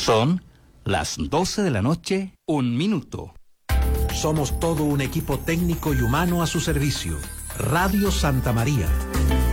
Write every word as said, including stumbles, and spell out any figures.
Son las doce de la noche, un minuto. Somos todo un equipo técnico y humano a su servicio. Radio Santa María,